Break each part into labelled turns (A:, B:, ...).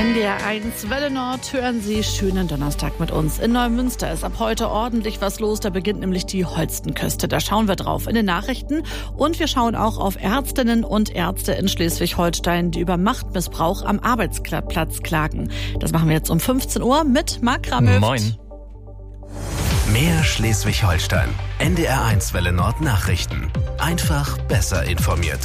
A: NDR1 Welle Nord, hören Sie schönen Donnerstag mit uns. In Neumünster ist ab heute ordentlich was los. Da beginnt nämlich die Holstenküste. Da schauen wir drauf in den Nachrichten. Und wir schauen auch auf Ärztinnen und Ärzte in Schleswig-Holstein, die über Machtmissbrauch am Arbeitsplatz klagen. Das machen wir jetzt um 15 Uhr mit Marc Ramöft.
B: Moin.
C: Mehr Schleswig-Holstein. NDR1 Welle Nord Nachrichten. Einfach besser informiert.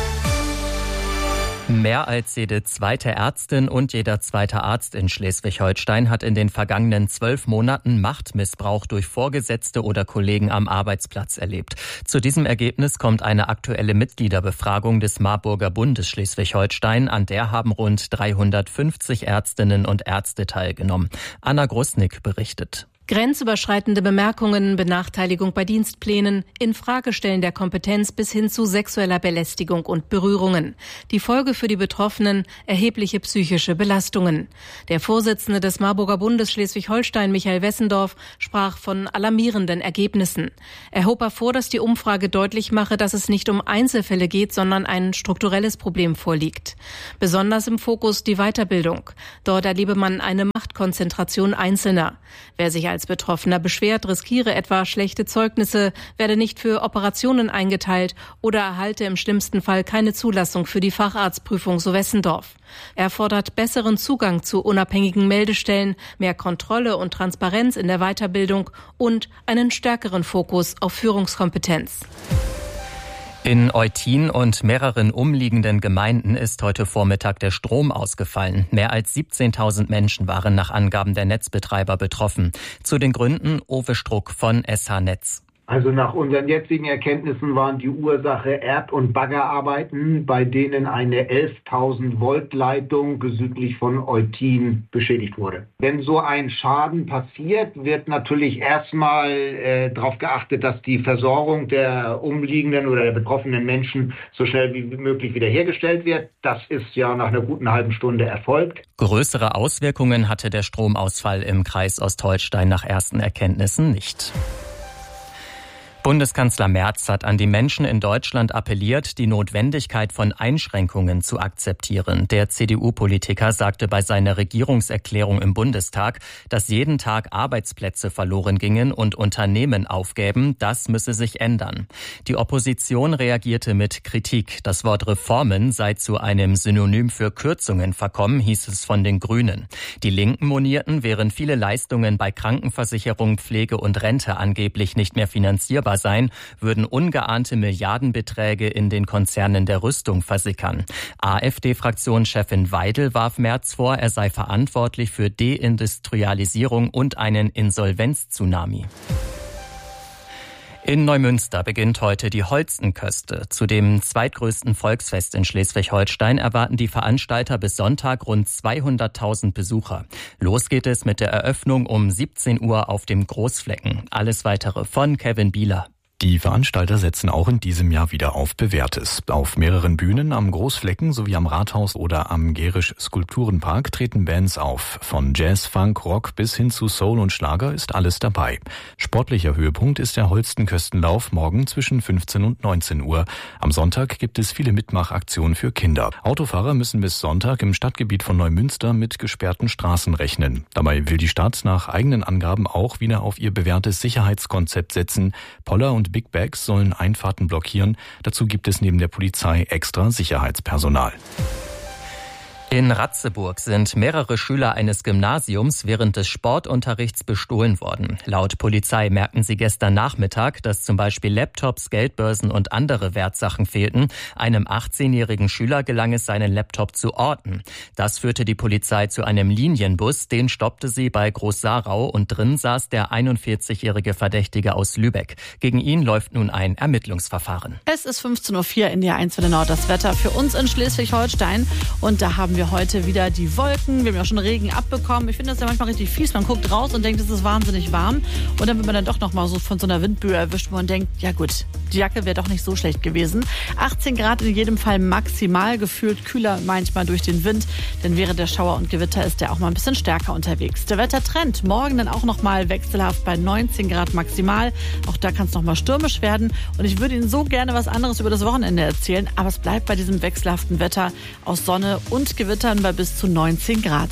B: Mehr als jede zweite Ärztin und jeder zweite Arzt in Schleswig-Holstein hat in den vergangenen 12 Monaten Machtmissbrauch durch Vorgesetzte oder Kollegen am Arbeitsplatz erlebt. Zu diesem Ergebnis kommt eine aktuelle Mitgliederbefragung des Marburger Bundes Schleswig-Holstein. An der haben rund 350 Ärztinnen und Ärzte teilgenommen. Anna Grusnick berichtet.
D: Grenzüberschreitende Bemerkungen, Benachteiligung bei Dienstplänen, Infragestellen der Kompetenz bis hin zu sexueller Belästigung und Berührungen. Die Folge für die Betroffenen: erhebliche psychische Belastungen. Der Vorsitzende des Marburger Bundes Schleswig-Holstein, Michael Wessendorf, sprach von alarmierenden Ergebnissen. Er hob hervor, dass die Umfrage deutlich mache, dass es nicht um Einzelfälle geht, sondern ein strukturelles Problem vorliegt. Besonders im Fokus die Weiterbildung. Dort erlebe man eine Machtkonzentration Einzelner. Wer sich als Betroffener beschwert, riskiere etwa schlechte Zeugnisse, werde nicht für Operationen eingeteilt oder erhalte im schlimmsten Fall keine Zulassung für die Facharztprüfung, so Wessendorf. Er fordert besseren Zugang zu unabhängigen Meldestellen, mehr Kontrolle und Transparenz in der Weiterbildung und einen stärkeren Fokus auf Führungskompetenz.
B: In Eutin und mehreren umliegenden Gemeinden ist heute Vormittag der Strom ausgefallen. Mehr als 17.000 Menschen waren nach Angaben der Netzbetreiber betroffen. Zu den Gründen Uwe Struck von SH Netz.
E: Also nach unseren jetzigen Erkenntnissen waren die Ursache Erd- und Baggerarbeiten, bei denen eine 11.000 Volt Leitung südlich von Eutin beschädigt wurde. Wenn so ein Schaden passiert, wird natürlich erstmal darauf geachtet, dass die Versorgung der umliegenden oder der betroffenen Menschen so schnell wie möglich wiederhergestellt wird. Das ist ja nach einer guten halben Stunde erfolgt.
B: Größere Auswirkungen hatte der Stromausfall im Kreis Ostholstein nach ersten Erkenntnissen nicht. Bundeskanzler Merz hat an die Menschen in Deutschland appelliert, die Notwendigkeit von Einschränkungen zu akzeptieren. Der CDU-Politiker sagte bei seiner Regierungserklärung im Bundestag, dass jeden Tag Arbeitsplätze verloren gingen und Unternehmen aufgäben. Das müsse sich ändern. Die Opposition reagierte mit Kritik. Das Wort Reformen sei zu einem Synonym für Kürzungen verkommen, hieß es von den Grünen. Die Linken monierten, während viele Leistungen bei Krankenversicherung, Pflege und Rente angeblich nicht mehr finanzierbar sein, würden ungeahnte Milliardenbeträge in den Konzernen der Rüstung versickern. AfD-Fraktionschefin Weidel warf Merz vor, er sei verantwortlich für Deindustrialisierung und einen Insolvenz-Tsunami. In Neumünster beginnt heute die Holstenküste. Zu dem zweitgrößten Volksfest in Schleswig-Holstein erwarten die Veranstalter bis Sonntag rund 200.000 Besucher. Los geht es mit der Eröffnung um 17 Uhr auf dem Großflecken. Alles Weitere von Kevin Bieler.
F: Die Veranstalter setzen auch in diesem Jahr wieder auf Bewährtes. Auf mehreren Bühnen am Großflecken sowie am Rathaus oder am Gerisch-Skulpturenpark treten Bands auf. Von Jazz, Funk, Rock bis hin zu Soul und Schlager ist alles dabei. Sportlicher Höhepunkt ist der Holstenküstenlauf morgen zwischen 15 und 19 Uhr. Am Sonntag gibt es viele Mitmachaktionen für Kinder. Autofahrer müssen bis Sonntag im Stadtgebiet von Neumünster mit gesperrten Straßen rechnen. Dabei will die Stadt nach eigenen Angaben auch wieder auf ihr bewährtes Sicherheitskonzept setzen. Poller und Big Bags sollen Einfahrten blockieren. Dazu gibt es neben der Polizei extra Sicherheitspersonal.
B: In Ratzeburg sind mehrere Schüler eines Gymnasiums während des Sportunterrichts bestohlen worden. Laut Polizei merkten sie gestern Nachmittag, dass zum Beispiel Laptops, Geldbörsen und andere Wertsachen fehlten. Einem 18-jährigen Schüler gelang es, seinen Laptop zu orten. Das führte die Polizei zu einem Linienbus. Den stoppte sie bei Groß-Sarau und drin saß der 41-jährige Verdächtige aus Lübeck. Gegen ihn läuft nun ein Ermittlungsverfahren.
A: Es ist 15.04 Uhr in der 1 Welle Nord. Das Wetter für uns in Schleswig-Holstein. Und da haben wir heute wieder die Wolken. Wir haben ja schon Regen abbekommen. Ich finde das ja manchmal richtig fies. Man guckt raus und denkt, es ist wahnsinnig warm. Und dann wird man dann doch noch mal so von so einer Windböe erwischt, wo man denkt, ja gut, die Jacke wäre doch nicht so schlecht gewesen. 18 Grad in jedem Fall maximal, gefühlt kühler manchmal durch den Wind. Denn während der Schauer und Gewitter ist der auch mal ein bisschen stärker unterwegs. Der Wettertrend morgen dann auch noch mal wechselhaft bei 19 Grad maximal. Auch da kann es noch mal stürmisch werden. Und ich würde Ihnen so gerne was anderes über das Wochenende erzählen. Aber es bleibt bei diesem wechselhaften Wetter aus Sonne und Gewitter. Gewittern bei bis zu 19 Grad.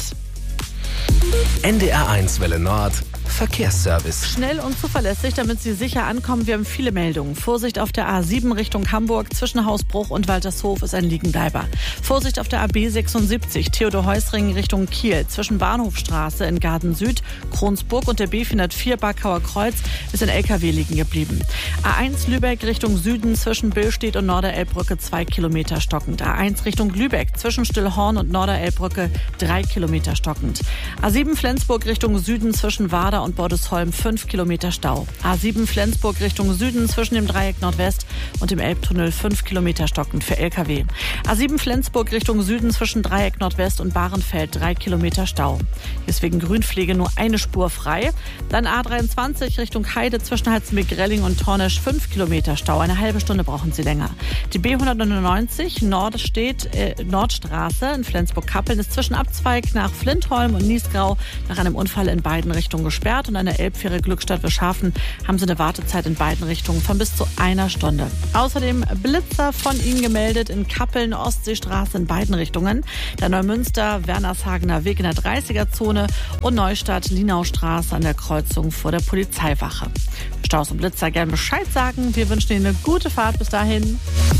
C: NDR1 Welle Nord. Verkehrsservice.
A: Schnell und zuverlässig, damit Sie sicher ankommen. Wir haben viele Meldungen. Vorsicht auf der A7 Richtung Hamburg. Zwischen Hausbruch und Waltershof ist ein Liegenbleiber. Vorsicht auf der AB 76 Theodor-Heuss-Ring Richtung Kiel. Zwischen Bahnhofstraße in Garden Süd, Kronsburg und der B404 Barkauer Kreuz ist ein LKW liegen geblieben. A1 Lübeck Richtung Süden zwischen Billstedt und Norderelbbrücke 2 Kilometer stockend. A1 Richtung Lübeck zwischen Stillhorn und Norderelbbrücke 3 Kilometer stockend. A7 Flensburg Richtung Süden zwischen Warder und Bordesholm 5 Kilometer Stau. A7 Flensburg Richtung Süden zwischen dem Dreieck Nordwest und dem Elbtunnel 5 Kilometer stockend für LKW. A7 Flensburg Richtung Süden zwischen Dreieck Nordwest und Bahrenfeld 3 Kilometer Stau. Hier ist wegen Grünpflege nur eine Spur frei. Dann A23 Richtung Heide zwischen Halzenbeck-Relling und Tornisch 5 Kilometer Stau. Eine halbe Stunde brauchen Sie länger. Die B199 Nordstraße in Flensburg-Kappeln ist zwischen Abzweig nach Flintholm und Niesgrau nach einem Unfall in beiden Richtungen gesperrt. Und an der Elbfähre Glückstadt-Wilschafen haben Sie eine Wartezeit in beiden Richtungen von bis zu einer Stunde. Außerdem Blitzer von Ihnen gemeldet in Kappeln, Ostseestraße in beiden Richtungen. Der Neumünster, Wernershagener Weg in der 30er-Zone und Neustadt, Linaustraße an der Kreuzung vor der Polizeiwache. Staus und Blitzer gerne Bescheid sagen. Wir wünschen Ihnen eine gute Fahrt. Bis dahin.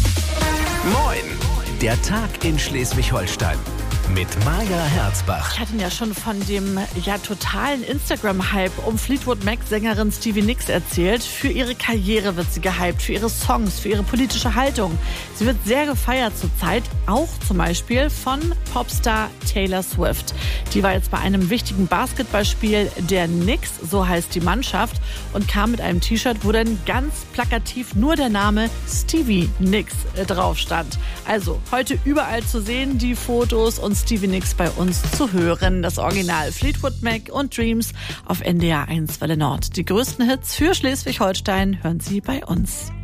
C: Moin, der Tag in Schleswig-Holstein. Mit Maja Herzbach.
A: Ich hatte Ihnen ja schon von dem totalen Instagram-Hype um Fleetwood Mac-Sängerin Stevie Nicks erzählt. Für ihre Karriere wird sie gehypt, für ihre Songs, für ihre politische Haltung. Sie wird sehr gefeiert zurzeit, auch zum Beispiel von Popstar Taylor Swift. Die war jetzt bei einem wichtigen Basketballspiel der Knicks, so heißt die Mannschaft, und kam mit einem T-Shirt, wo dann ganz plakativ nur der Name Stevie Nicks drauf stand. Also heute überall zu sehen, die Fotos und Stevie Nicks bei uns zu hören. Das Original Fleetwood Mac und Dreams auf NDR1 Welle Nord. Die größten Hits für Schleswig-Holstein hören Sie bei uns.